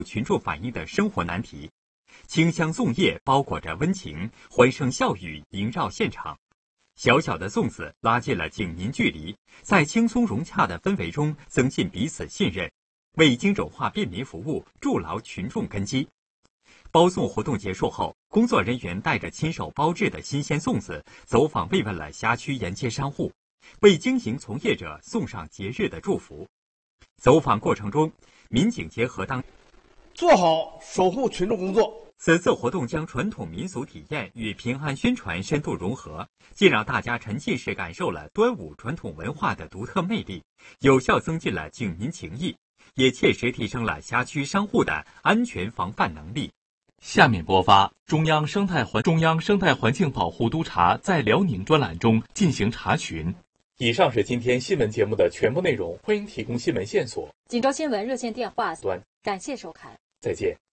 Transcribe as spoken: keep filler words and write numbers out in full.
群众反映的生活难题。清香粽叶包裹着温情，欢声笑语萦绕现场。小小的粽子拉近了警民距离，在轻松融洽的氛围中增进彼此信任，为精准化便民服务筑牢群众根基。包粽活动结束后，工作人员带着亲手包制的新鲜粽子走访慰问了辖区沿街商户，为经营从业者送上节日的祝福。走访过程中，民警结合当做好守护群众工作。 此次活动将传统民俗体验与平安宣传深度融合，既让大家沉浸式感受了端午传统文化的独特魅力，有效增进了警民情谊，也切实提升了辖区商户的安全防范能力。 下面播发中央生态环中央生态环境保护督察在辽宁专栏中进行查询。以上是今天新闻节目的全部内容，欢迎提供新闻线索。 锦州新闻热线电话端， 感谢收看， 再见。